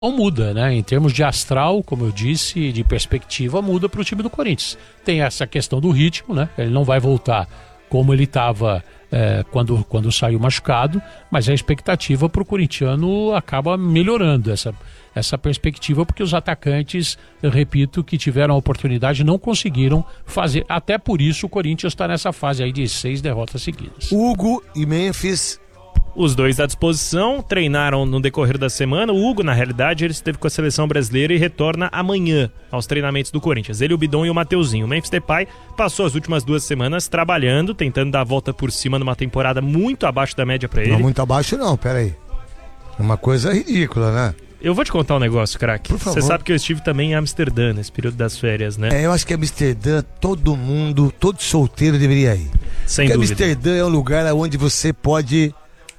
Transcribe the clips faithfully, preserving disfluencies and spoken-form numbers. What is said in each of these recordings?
Não muda, né? Em termos de astral, como eu disse, de perspectiva, muda para o time do Corinthians. Tem essa questão do ritmo, né? Ele não vai voltar como ele estava é, quando, quando saiu machucado, mas a expectativa para o corintiano acaba melhorando essa, essa perspectiva, porque os atacantes, eu repito, que tiveram a oportunidade não conseguiram fazer. Até por isso o Corinthians está nessa fase aí de seis derrotas seguidas. Hugo e Memphis. Os dois à disposição, treinaram no decorrer da semana. O Hugo, na realidade, ele esteve com a seleção brasileira e retorna amanhã aos treinamentos do Corinthians. Ele, o Bidon e o Mateuzinho. O Memphis Depay passou as últimas duas semanas trabalhando, tentando dar a volta por cima numa temporada muito abaixo da média pra ele. Não muito abaixo não, peraí. É uma coisa ridícula, né? Eu vou te contar um negócio, craque. Você sabe que eu estive também em Amsterdã nesse período das férias, né? É, eu acho que Amsterdã, todo mundo, todo solteiro deveria ir. Sem Porque dúvida. Amsterdã é um lugar onde você pode...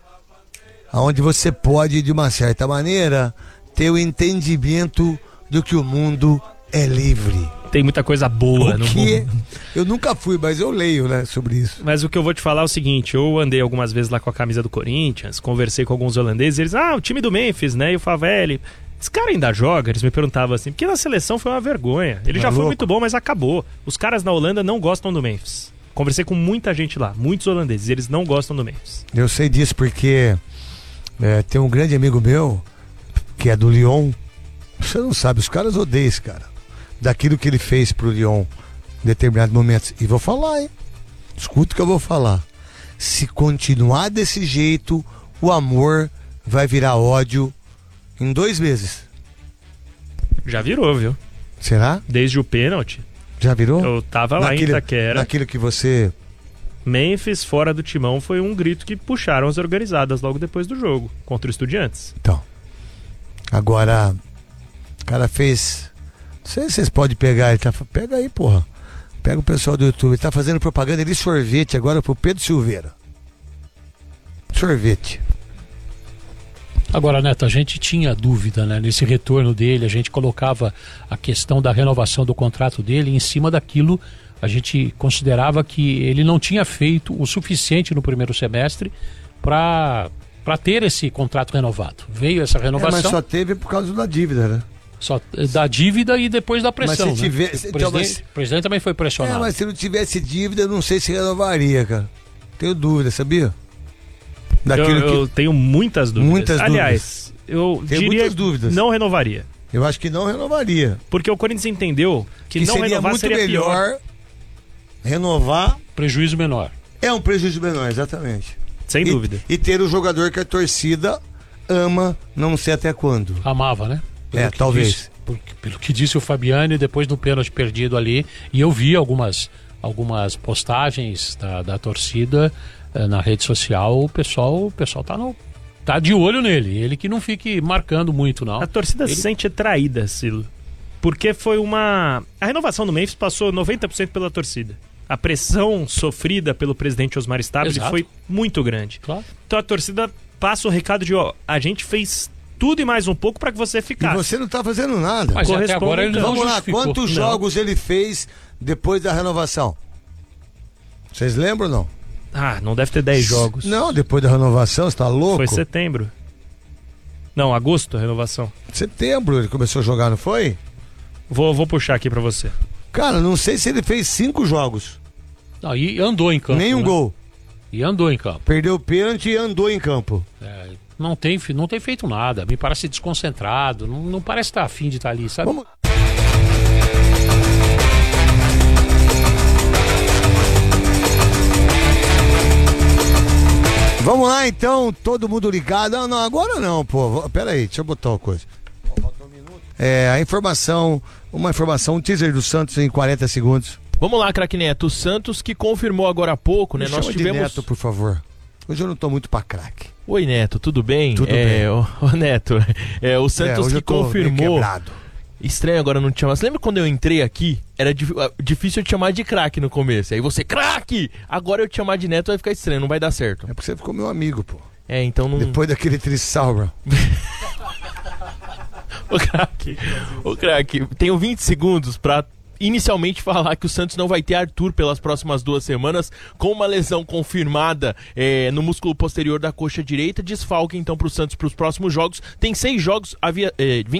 onde você pode, de uma certa maneira, ter o entendimento do que o mundo é livre. Tem muita coisa boa o no que mundo. Eu nunca fui, mas eu leio, né, sobre isso. Mas o que eu vou te falar é o seguinte, eu andei algumas vezes lá com a camisa do Corinthians, conversei com alguns holandeses, eles, ah, o time do Memphis, né, e o Favelli, esse cara ainda joga? Eles me perguntavam assim, porque na seleção foi uma vergonha, ele é já louco. foi muito bom, mas acabou. Os caras na Holanda não gostam do Memphis. Conversei com muita gente lá, muitos holandeses, eles não gostam do Memphis. Eu sei disso porque é, tem um grande amigo meu, que é do Lyon, você não sabe, os caras odeiam esse cara, daquilo que ele fez pro Lyon em determinados momentos. E vou falar, hein? Escuta o que eu vou falar. Se continuar desse jeito, o amor vai virar ódio em dois meses. Já virou, viu? Será? Desde o pênalti. Já virou? Eu tava lá naquilo, em Itaquera. Naquilo que você... Memphis fora do timão foi um grito que puxaram as organizadas logo depois do jogo, contra o Estudiantes. Então, agora, o cara fez... Não sei se vocês podem pegar, ele tá... Pega aí, porra. Pega o pessoal do YouTube, ele tá fazendo propaganda de sorvete agora pro Pedro Silveira. Sorvete. Agora, Neto, a gente tinha dúvida, né, nesse retorno dele, a gente colocava a questão da renovação do contrato dele em cima daquilo, a gente considerava que ele não tinha feito o suficiente no primeiro semestre para para ter esse contrato renovado. Veio essa renovação. É, mas só teve por causa da dívida, né? Só da dívida e depois da pressão. Mas se tiver, né? se, o, então, presidente, mas... o presidente também foi pressionado. É, mas se não tivesse dívida, eu não sei se renovaria, cara. Tenho dúvida, sabia? Daquilo eu, eu que... tenho muitas dúvidas. Muitas Aliás, dúvidas. eu tenho diria muitas dúvidas. Não renovaria. Eu acho que não renovaria. Porque o Corinthians entendeu que, que não seria renovar muito seria melhor pior. Renovar. Prejuízo menor. É um prejuízo menor, exatamente. Sem e, dúvida. E ter o jogador que a torcida ama, não sei até quando. Amava, né? Pelo é, talvez. Disse, por, pelo que disse o Fabiano, depois do pênalti perdido ali, e eu vi algumas, algumas postagens da, da torcida eh, na rede social, o pessoal, o pessoal tá, no, tá de olho nele. Ele que não fique marcando muito, não. A torcida Ele... se sente traída, Silo. Porque foi uma... A renovação do Memphis passou noventa por cento pela torcida. A pressão sofrida pelo presidente Osmar Stabile foi muito grande. Claro. Então a torcida passa o recado de, ó, a gente fez tudo e mais um pouco para que você ficasse. E você não tá fazendo nada. Mas até agora ele não Vamos lá, justificou. quantos não. jogos ele fez depois da renovação? Vocês lembram ou não? Ah, não deve ter dez jogos. Não, depois da renovação, você tá louco? Foi setembro. Não, agosto a renovação. Setembro ele começou a jogar, não foi? Vou, vou puxar aqui pra você. Cara, não sei se ele fez cinco jogos. Não, e andou em campo. Nem um né? gol. E andou em campo. Perdeu o pênalti e andou em campo. É, não, tem, não tem feito nada. Me parece desconcentrado. Não, não parece estar afim de estar ali, sabe? Vamos... Vamos lá então, todo mundo ligado. Não, não, agora não, pô. Pera aí, deixa eu botar uma coisa. É, a informação, uma informação, um teaser do Santos em quarenta segundos. Vamos lá, craque Neto. O Santos que confirmou agora há pouco, né? Me Nós chama tivemos. de Neto, por favor. Hoje eu não tô muito pra craque. Oi, Neto, tudo bem? Tudo é, bem. Ô, ô, Neto, é, o Santos é, que eu tô confirmou. quebrado. Estranho agora não te chamar. Você lembra quando eu entrei aqui? Era dif... difícil eu te chamar de craque no começo. Aí você, craque! Agora eu te chamar de Neto vai ficar estranho, não vai dar certo. É porque você ficou meu amigo, pô. É, então não. Depois daquele trissauro. Ô, craque, ô, craque, tenho vinte segundos pra inicialmente falar que o Santos não vai ter Arthur pelas próximas duas semanas, com uma lesão confirmada é, no músculo posterior da coxa direita, desfalque então para o Santos para os próximos jogos. Tem seis jogos havia, é,